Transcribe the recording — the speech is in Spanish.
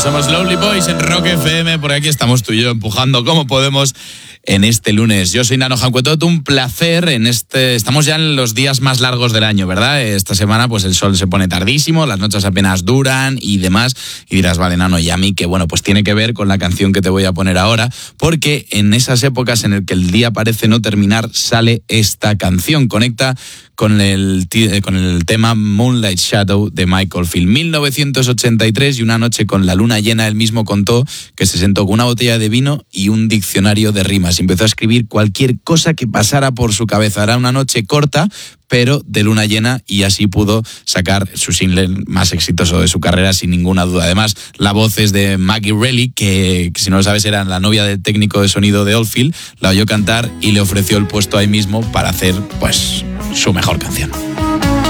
Somos Lonely Boys en Rock FM. Por aquí estamos tú y yo empujando como podemos en este lunes. Yo soy Nano Jancuetot, un placer estamos ya en los días más largos del año, ¿verdad? Esta semana pues el sol se pone tardísimo, las noches apenas duran y demás. Y dirás, vale, Nano, y a mí que bueno, pues tiene que ver con la canción que te voy a poner ahora, porque en esas épocas en el que el día parece no terminar, sale esta canción. Conecta con el tema Moonlight Shadow de Michael Field. 1983, y una noche con la luna llena, él mismo contó que se sentó con una botella de vino y un diccionario de rimas. Empezó a escribir cualquier cosa que pasara por su cabeza. Era una noche corta, pero de luna llena, y así pudo sacar su single más exitoso de su carrera sin ninguna duda. Además, la voz es de Maggie Reilly, que si no lo sabes era la novia del técnico de sonido de Oldfield. La oyó cantar y le ofreció el puesto ahí mismo para hacer pues su mejor canción.